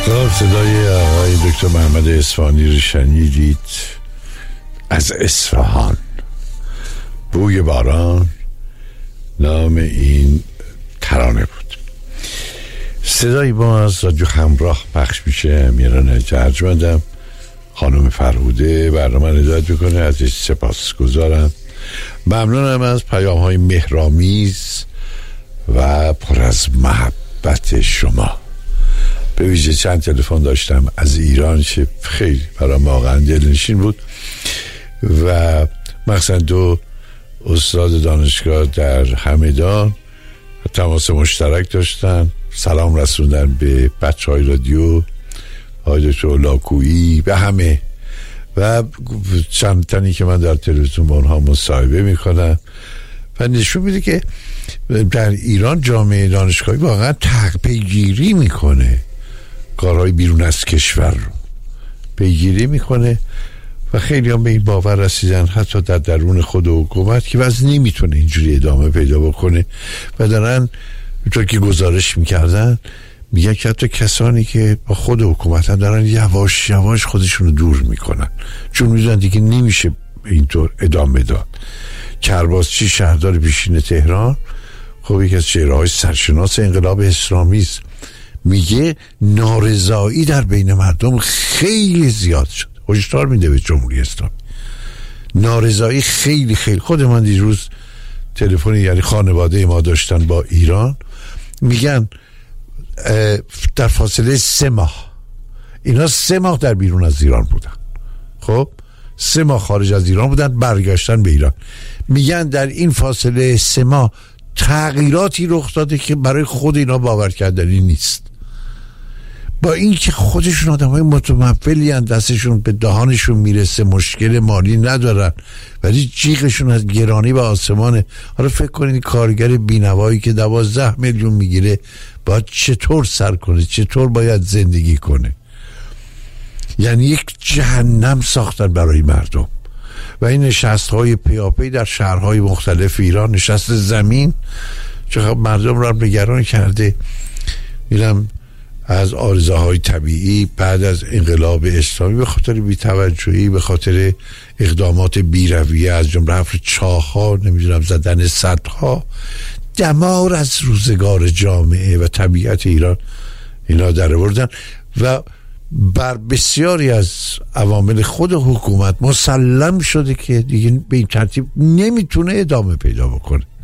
صدای آقای دکتر محمد اصفهانی رو شنیدید از اصفهان. بوی باران نام این ترانه بود. صدای ما از رادیو همراه پخش میشه. میران ارجمندم. خانم فرهوده برنامه رو هدایت میکنه. ازش سپاسگزارم. ممنونم از پیام های مهرامیز و پر از محبت شما. به ویژه چند تلفن داشتم از ایران که خیلی برام واقعا دلنشین بود و مخصوصا دو استاد دانشگاه در همدان تماس مشترک داشتن، سلام رسوندن به بچه های رادیو، آقای دکتر لاکویی، به همه و چند تنی که من در تلویزیون با اونها مصاحبه میکنم و نشون میده که در ایران جامعه دانشگاهی واقعا پیگیری میکنه، کارهای بیرون از کشور رو پیگیری میکنه و خیلی هم به این باور رسیدن حتی در درون خود حکومت که وضع نمیتونه اینجوری ادامه پیدا بکنه و دارن اونطور که گزارش میکردن میگن که حتی کسانی که با خود حکومت هم دارن یواش یواش خودشون رو دور میکنن چون میدونن دیگه نمیشه اینطور ادامه داد. کرباسچی شهردار پیشین تهران، خب یکی از چهره‌های سرشناس انقلاب اسلامی است، میگه نارضایی در بین مردم خیلی زیاد شد. هشدار میده به جمهوری اسلامی. نارضایی خیلی خیلی. خود من دیروز تلفنی یعنی خانواده ما داشتن با ایران، میگن در فاصله 3 ماه اینا 3 ماه در بیرون از ایران بودن، خب 3 ماه خارج از ایران بودن، برگشتن به ایران. میگن در این فاصله 3 ماه تغییراتی رخ داده که برای خود اینا باور کردنی نیست. با این که خودشون آدمای متمولی ان، دستشون به دهانشون میرسه، مشکل مالی ندارن ولی جیغشون از گرانی به آسمانه. حالا فکر کنید کارگر بینوایی که 12 میلیون میگیره باید چطور سر کنه، چطور باید زندگی کنه. یعنی یک جهنم ساختن برای مردم. و این نشست‌های پیاپی در شهرهای مختلف ایران، نشست زمین، چقدر مردم را نگران کرده. میرم از عارضه‌های طبیعی بعد از انقلاب اسلامی به خاطر بی‌توجهی، به خاطر اقدامات بی‌رویه از جمله حفر چاه‌ها، نمیدونم زدن سدها، دمار از روزگار جامعه و طبیعت ایران اینا در آوردن و بر بسیاری از عوامل خود حکومت مسلم شده که دیگه به این ترتیب نمیتونه ادامه پیدا بکنه.